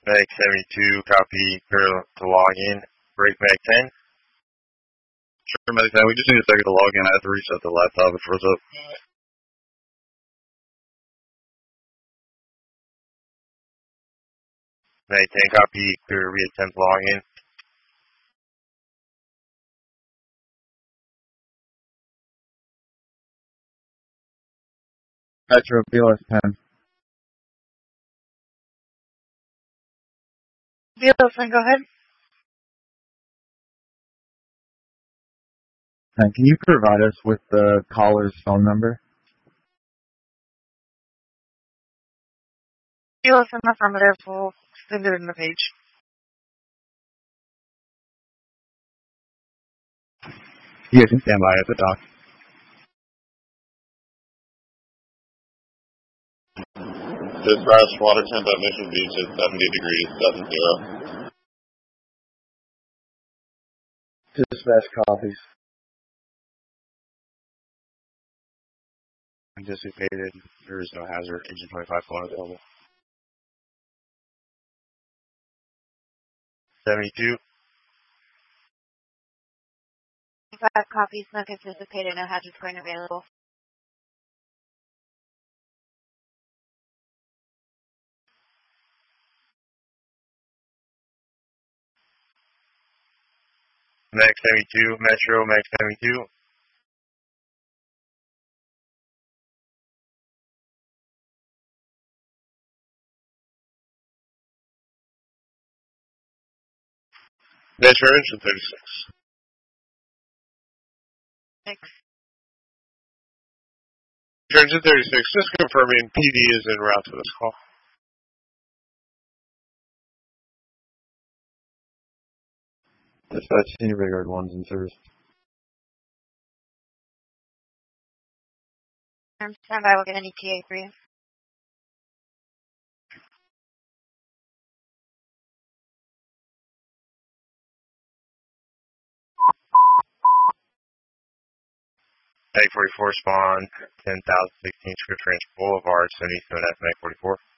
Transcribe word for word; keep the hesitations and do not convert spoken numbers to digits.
Mag seventy-two, copy, clear to log in. Break Mag ten. Sure, Mag ten, we just need a second to log in. I have to reset the laptop, it froze up. Mag ten, copy, clear, reattempt log in. Metro, B L S ten. B L S ten, go ahead. And can you provide us with the caller's phone number? B L S ten affirmative, we'll send it in the page. You guys can stand by at the dock. Dispatch, water temp at Mission Beach is seventy degrees, seven zero. Dispatch copies. Anticipated, there is no hazard, engine twenty-five phone available. seventy-two. Five copies, not anticipated, no hazard point available. Mag seventy-two, Metro, Mag seventy-two. Metro, engine thirty-six. Six. Engine thirty-six, just confirming P D is en route to this call. Dispatch, senior Vanguard one's in service. I'm stand by, we'll get an E T A for you. Mag forty-four spawn, ten thousand sixteen Script Ranch Boulevard, seventy-seven F Mag forty-four.